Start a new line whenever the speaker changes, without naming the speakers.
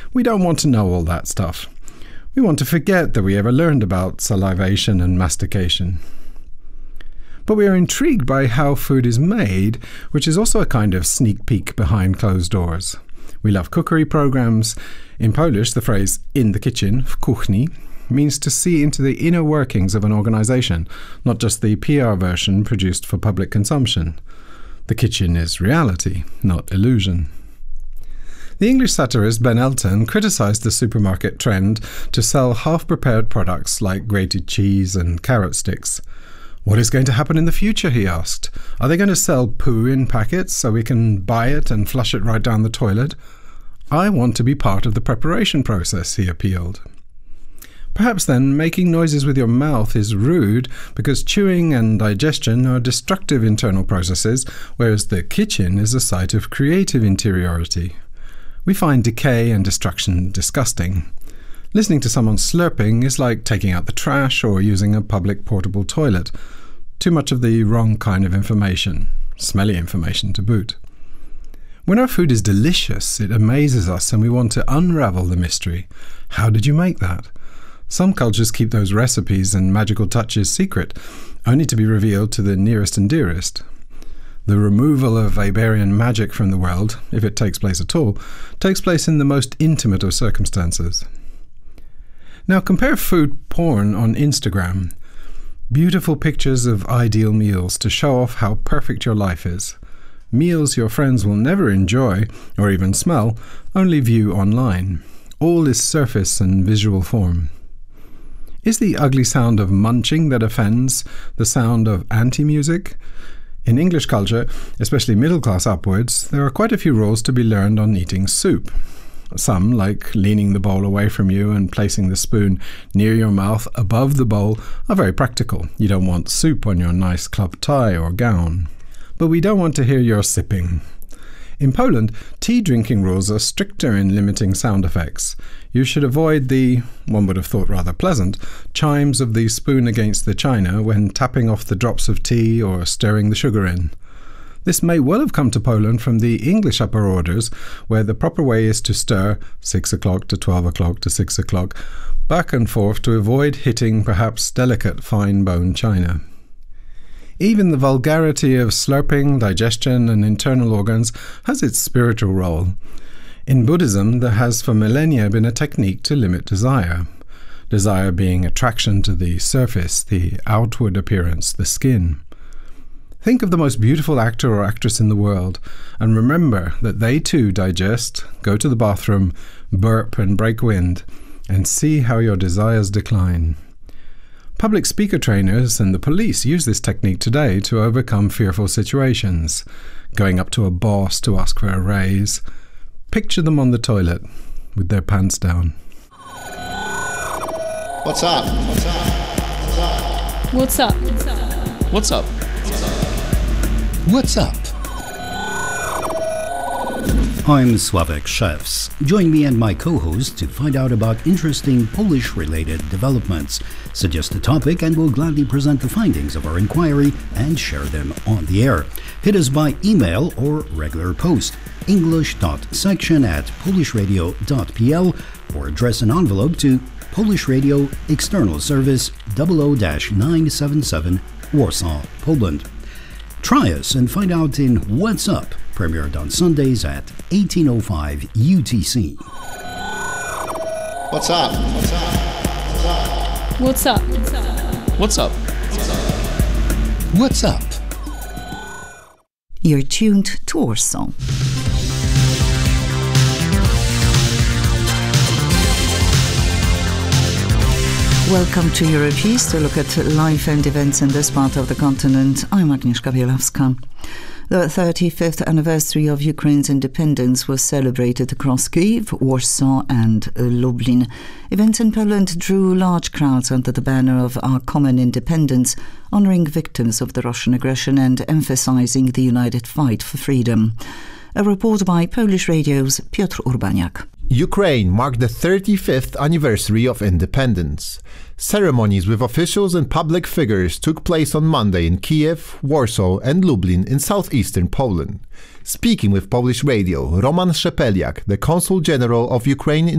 We don't want to know all that stuff. We want to forget that we ever learned about salivation and mastication. But we are intrigued by how food is made, which is also a kind of sneak peek behind closed doors. We love cookery programs. In Polish, the phrase "in the kitchen," w kuchni, means to see into the inner workings of an organization, not just the PR version produced for public consumption. The kitchen is reality, not illusion. The English satirist Ben Elton criticised the supermarket trend to sell half-prepared products like grated cheese and carrot sticks. What is going to happen in the future, he asked. Are they going to sell poo in packets so we can buy it and flush it right down the toilet? I want to be part of the preparation process, he appealed. Perhaps then making noises with your mouth is rude because chewing and digestion are destructive internal processes, whereas the kitchen is a site of creative interiority. We find decay and destruction disgusting. Listening to someone slurping is like taking out the trash or using a public portable toilet. Too much of the wrong kind of information, smelly information to boot. When our food is delicious, it amazes us and we want to unravel the mystery. How did you make that? Some cultures keep those recipes and magical touches secret, only to be revealed to the nearest and dearest. The removal of Weberian magic from the world, if it takes place at all, takes place in the most intimate of circumstances. Now compare food porn on Instagram. Beautiful pictures of ideal meals to show off how perfect your life is. Meals your friends will never enjoy, or even smell, only view online. All is surface and visual form. Is the ugly sound of munching that offends the sound of anti-music? In English culture, especially middle class upwards, there are quite a few rules to be learned on eating soup. Some, like leaning the bowl away from you and placing the spoon near your mouth above the bowl, are very practical. You don't want soup on your nice club tie or gown. But we don't want to hear your sipping. In Poland, tea drinking rules are stricter in limiting sound effects. You should avoid the, one would have thought rather pleasant, chimes of the spoon against the china when tapping off the drops of tea or stirring the sugar in. This may well have come to Poland from the English upper orders, where the proper way is to stir 6 o'clock to 12 o'clock to 6 o'clock, back and forth to avoid hitting perhaps delicate fine-bone china. Even the vulgarity of slurping, digestion and internal organs has its spiritual role. In Buddhism, there has for millennia been a technique to limit desire. Desire being attraction to the surface, the outward appearance, the skin. Think of the most beautiful actor or actress in the world, and remember that they too digest, go to the bathroom, burp and break wind, and see how your desires decline. Public speaker trainers and the police use this technique today to overcome fearful situations, going up to a boss to ask for a raise. Picture them on the toilet, with their pants down.
What's up? What's up?
What's up?
What's up?
What's up? I'm Sławek Szewc. Join me and my co-host to find out about interesting Polish-related developments. Suggest a topic and we'll gladly present the findings of our inquiry and share them on the air. Hit us by email or regular post, english.section@polishradio.pl, or address an envelope to Polish Radio External Service 00-977 Warsaw, Poland. Try us and find out in What's Up, premiered on Sundays at 18:05 UTC.
What's up? What's up?
What's up?
What's up?
What's up?
You're tuned to Warsaw. Welcome to Europeast, to look at life and events in this part of the continent. I'm Agnieszka Bielawska. The 35th anniversary of Ukraine's independence was celebrated across Kyiv, Warsaw and Lublin. Events in Poland drew large crowds under the banner of Our Common Independence, honouring victims of the Russian aggression and emphasising the united fight for freedom. A report by Polish Radio's Piotr Urbaniak.
Ukraine marked the 35th anniversary of independence. Ceremonies with officials and public figures took place on Monday in Kiev, Warsaw and Lublin in southeastern Poland. Speaking with Polish Radio, Roman Szepeliak, the Consul General of Ukraine in